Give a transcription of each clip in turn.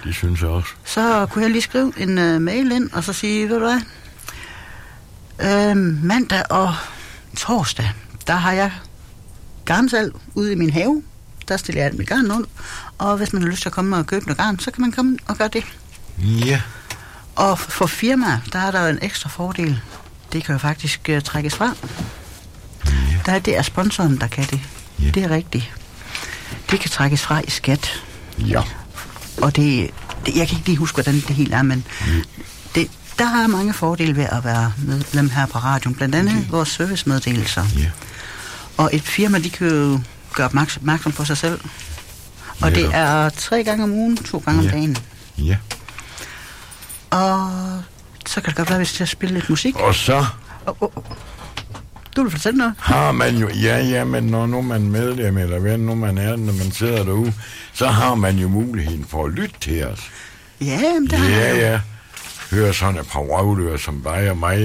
det synes jeg også. Så kunne jeg lige skrive en mail ind, og så sige, ved du hvad, mandag og torsdag, der har jeg garnsalg ude i min have. Der stiller jeg alt mit garn ud, og hvis man har lyst til at komme og købe noget garn, så kan man komme og gøre det. Ja. Og for firmaer, der er der en ekstra fordel. Det kan jo faktisk trækkes fra. Ja. Det er sponsoren, der kan det. Ja. Det er rigtigt. Det kan trækkes fra i skat. Ja. Og det jeg kan ikke lige huske, hvordan det hele er, men der er mange fordele ved at være medlem her på radioen. Blandt andet vores servicemeddelelser. Ja. Og et firma, de kan jo gøre opmærksom på sig selv. Og det er 3 gange om ugen, 2 gange om dagen. Ja. Og så kan det godt være, hvis jeg spille lidt musik. Og så... Du vil fortælle noget? Har man jo... Ja, men når nu man medlem, eller hvad nu man er, når man sidder derude, så har man jo muligheden for at lytte til os. Ja, men det har jeg jo. Ja. Høre sådan et par røvløer som dig og mig.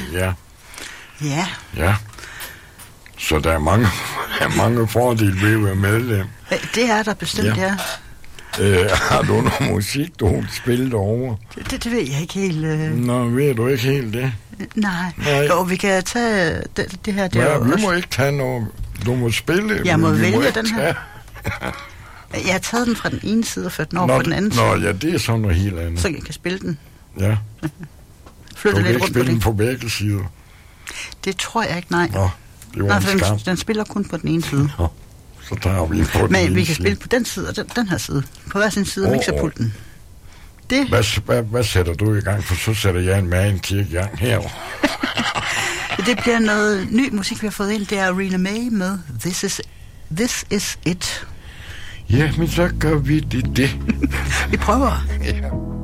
Ja. Så der er mange fordele ved at være medlem. Det er der bestemt, ja. Har du noget musik, du har spillet over? Det ved jeg ikke helt. Nå, ved du ikke helt det? Nej. Jo, vi kan tage det her. Ja, vi må ikke tage noget. Du må spille. Jeg må vælge den her. Jeg har taget den fra den ene side og ført den over på den anden side. Nå, ja, det er sådan noget helt andet. Så jeg kan spille den. Ja. Flytte lidt rundt på det. Du kan ikke spille den på begge sider. Det tror jeg ikke, nej. Nå, det var en skam. Den spiller kun på den ene side. Nå, så tager vi på den. Men vi kan spille på den side og den her side. På hver sin side af mixerpulten. Det. Hvad sætter du i gang? For så sætter jeg en Marian Kirke i gang her. Det bliver noget ny musik, vi har fået ind. Det er Rena May med This Is It. Ja, men så gør vi det. Vi prøver. Ja.